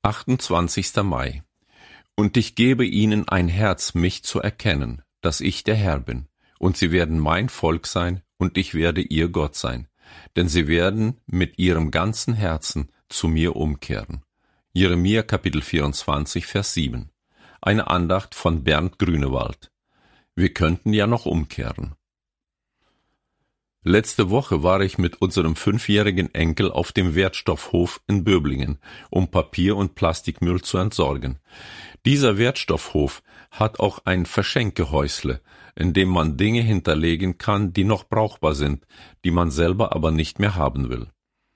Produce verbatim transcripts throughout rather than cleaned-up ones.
achtundzwanzigster Mai. Und ich gebe ihnen ein Herz, mich zu erkennen, dass ich der Herr bin, und sie werden mein Volk sein, und ich werde ihr Gott sein, denn sie werden mit ihrem ganzen Herzen zu mir umkehren. Jeremia Kapitel vierundzwanzig, Vers sieben. Eine Andacht von Bernd Grünewald. Wir könnten ja noch umkehren. Letzte Woche war ich mit unserem fünfjährigen Enkel auf dem Wertstoffhof in Böblingen, um Papier- und Plastikmüll zu entsorgen. Dieser Wertstoffhof hat auch ein Verschenkehäusle, in dem man Dinge hinterlegen kann, die noch brauchbar sind, die man selber aber nicht mehr haben will.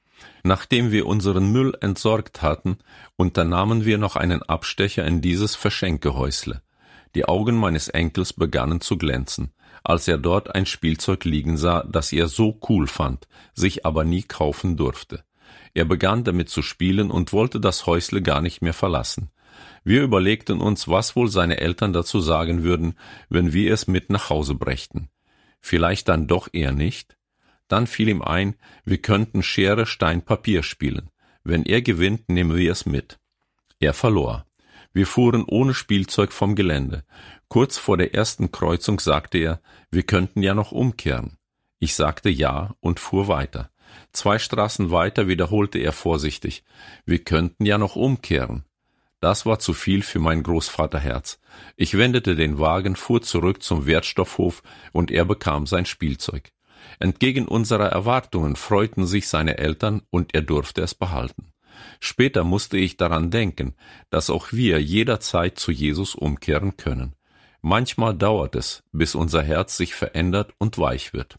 Nachdem wir unseren Müll entsorgt hatten, unternahmen wir noch einen Abstecher in dieses Verschenkehäusle. Die Augen meines Enkels begannen zu glänzen, als er dort ein Spielzeug liegen sah, das er so cool fand, sich aber nie kaufen durfte. Er begann damit zu spielen und wollte das Häusle gar nicht mehr verlassen. Wir überlegten uns, was wohl seine Eltern dazu sagen würden, wenn wir es mit nach Hause brächten. Vielleicht dann doch eher nicht? Dann fiel ihm ein, wir könnten Schere, Stein, Papier spielen. Wenn er gewinnt, nehmen wir es mit. Er verlor. Wir fuhren ohne Spielzeug vom Gelände. Kurz vor der ersten Kreuzung sagte er, wir könnten ja noch umkehren. Ich sagte ja und fuhr weiter. Zwei Straßen weiter wiederholte er vorsichtig, wir könnten ja noch umkehren. Das war zu viel für mein Großvaterherz. Ich wendete den Wagen, fuhr zurück zum Wertstoffhof und er bekam sein Spielzeug. Entgegen unserer Erwartungen freuten sich seine Eltern und er durfte es behalten. Später musste ich daran denken, dass auch wir jederzeit zu Jesus umkehren können. Manchmal dauert es, bis unser Herz sich verändert und weich wird.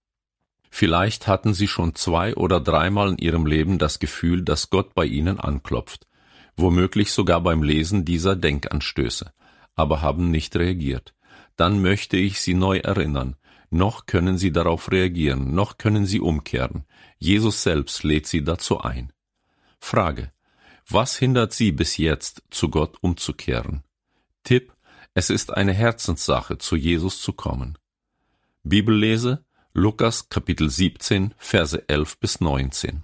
Vielleicht hatten Sie schon zwei oder dreimal in Ihrem Leben das Gefühl, dass Gott bei Ihnen anklopft, womöglich sogar beim Lesen dieser Denkanstöße, aber haben nicht reagiert. Dann möchte ich Sie neu erinnern, noch können Sie darauf reagieren, noch können Sie umkehren. Jesus selbst lädt Sie dazu ein. Frage: Was hindert Sie bis jetzt, zu Gott umzukehren? Tipp: Es ist eine Herzenssache, zu Jesus zu kommen. Bibellese: Lukas Kapitel siebzehn, Verse elf bis neunzehn.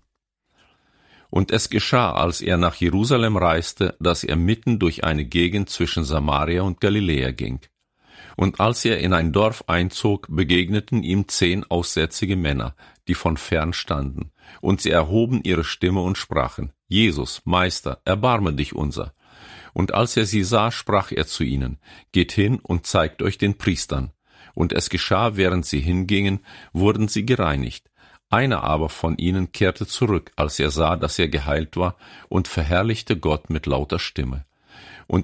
Und es geschah, als er nach Jerusalem reiste, dass er mitten durch eine Gegend zwischen Samaria und Galiläa ging. Und als er in ein Dorf einzog, begegneten ihm zehn aussätzige Männer, die von fern standen, und sie erhoben ihre Stimme und sprachen: Jesus, Meister, erbarme dich unser. Und als er sie sah, sprach er zu ihnen: Geht hin und zeigt euch den Priestern. Und es geschah, während sie hingingen, wurden sie gereinigt. Einer aber von ihnen kehrte zurück, als er sah, dass er geheilt war, und verherrlichte Gott mit lauter Stimme. Und